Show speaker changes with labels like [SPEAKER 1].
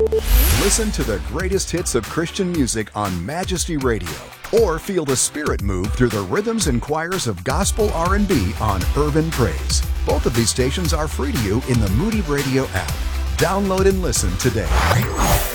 [SPEAKER 1] Listen to the greatest hits of Christian music on Majesty Radio, or feel the Spirit move through the rhythms and choirs of gospel R&B on Urban Praise. Both of these stations are free to you in the Moody Radio app. Download and listen today.